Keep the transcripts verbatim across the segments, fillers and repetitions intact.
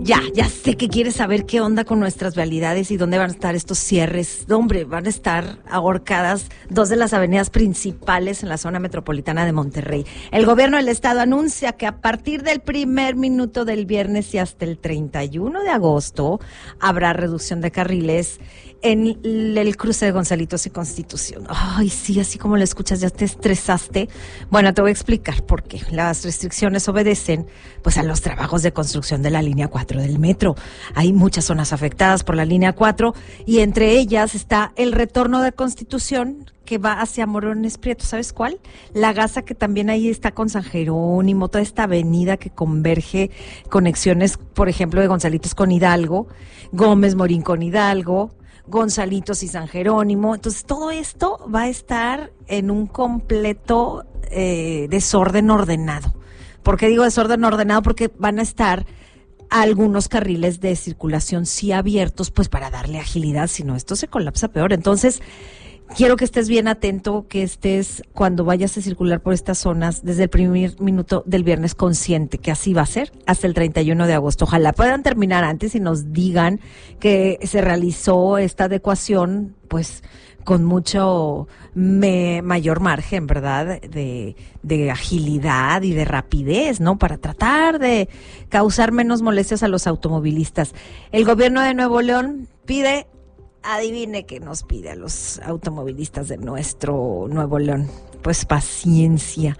Ya, ya sé que quieres saber qué onda con nuestras vialidades y dónde van a estar estos cierres. Hombre, van a estar ahorcadas dos de las avenidas principales en la zona metropolitana de Monterrey. El gobierno del estado anuncia que a partir del primer minuto del viernes y hasta el treinta y uno de agosto habrá reducción de carriles en el cruce de Gonzalitos y Constitución. Ay, sí, así como lo escuchas, ya te estresaste. Bueno, te voy a explicar por qué. Las restricciones obedecen pues a los trabajos de construcción de la línea cuatro del metro. Hay muchas zonas afectadas por la línea cuatro y entre ellas está el retorno de Constitución que va hacia Morones Prieto. ¿Sabes cuál? La Gasa, que también ahí está con San Jerónimo, toda esta avenida que converge conexiones, por ejemplo, de Gonzalitos con Hidalgo, Gómez Morín con Hidalgo, Gonzalitos y San Jerónimo. Entonces todo esto va a estar en un completo eh, desorden ordenado. ¿Por qué digo desorden ordenado? Porque van a estar algunos carriles de circulación sí abiertos, pues para darle agilidad, si no esto se colapsa peor. Entonces quiero que estés bien atento, que estés cuando vayas a circular por estas zonas desde el primer minuto del viernes consciente que así va a ser hasta el treinta y uno de agosto. Ojalá puedan terminar antes y nos digan que se realizó esta adecuación pues con mucho me, mayor margen, ¿verdad? De, de agilidad y de rapidez, ¿no? Para tratar de causar menos molestias a los automovilistas. El gobierno de Nuevo León pide, adivine qué nos pide a los automovilistas de nuestro Nuevo León. Pues paciencia.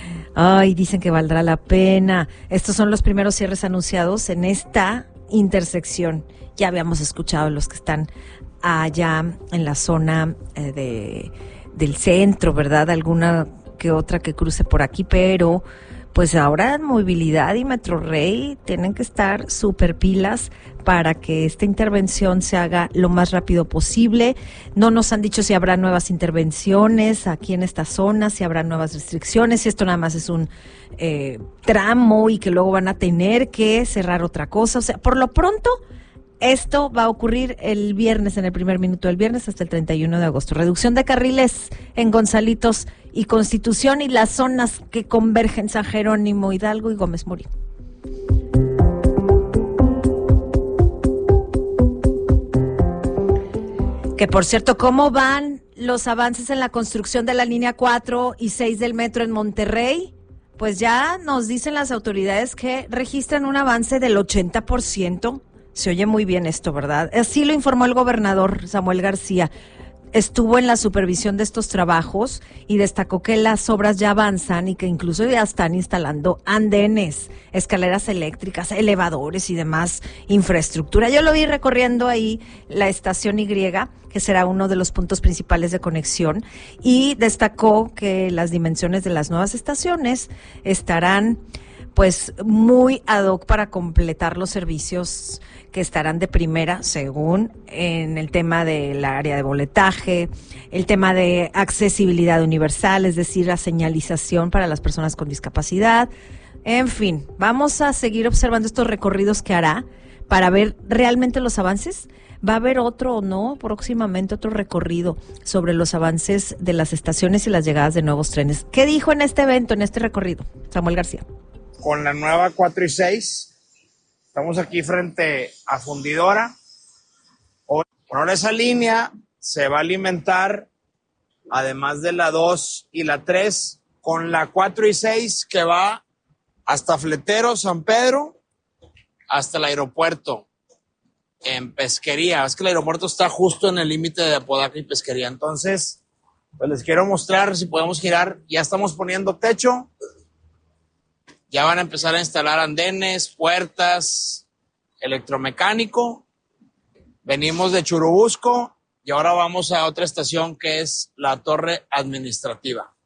Ay, dicen que valdrá la pena. Estos son los primeros cierres anunciados en esta intersección. Ya habíamos escuchado los que están allá en la zona eh, de del centro, ¿verdad? Alguna que otra que cruce por aquí, pero pues ahora Movilidad y Metrorrey tienen que estar súper pilas para que esta intervención se haga lo más rápido posible. No nos han dicho si habrá nuevas intervenciones aquí en esta zona, si habrá nuevas restricciones, si esto nada más es un eh, tramo y que luego van a tener que cerrar otra cosa. O sea, por lo pronto, esto va a ocurrir el viernes, en el primer minuto del viernes hasta el treinta y uno de agosto. Reducción de carriles en Gonzalitos y Constitución y las zonas que convergen San Jerónimo, Hidalgo y Gómez Morín. Que por cierto, ¿cómo van los avances en la construcción de la línea cuatro y seis del metro en Monterrey? Pues ya nos dicen las autoridades que registran un avance del ochenta por ciento. Se oye muy bien esto, ¿verdad? Así lo informó el gobernador Samuel García. Estuvo en la supervisión de estos trabajos y destacó que las obras ya avanzan y que incluso ya están instalando andenes, escaleras eléctricas, elevadores y demás infraestructura. Yo lo vi recorriendo ahí la estación Y, que será uno de los puntos principales de conexión, y destacó que las dimensiones de las nuevas estaciones estarán pues muy ad hoc para completar los servicios que estarán de primera, según en el tema del área de boletaje, el tema de accesibilidad universal, es decir, la señalización para las personas con discapacidad. En fin, vamos a seguir observando estos recorridos que hará para ver realmente los avances. Va a haber otro o no, próximamente otro recorrido sobre los avances de las estaciones y las llegadas de nuevos trenes. ¿Qué dijo en este evento, en este recorrido, Samuel García? Con la nueva cuatro y seis, estamos aquí frente a Fundidora. Por ahora esa línea se va a alimentar, además de la dos y la tres, con la cuatro y seis que va hasta Fletero, San Pedro, hasta el aeropuerto, en Pesquería. Es que el aeropuerto está justo en el límite de Apodaca y Pesquería. Entonces, pues les quiero mostrar si podemos girar. Ya estamos poniendo techo. Ya van a empezar a instalar andenes, puertas, electromecánico. Venimos de Churubusco y ahora vamos a otra estación que es la Torre Administrativa.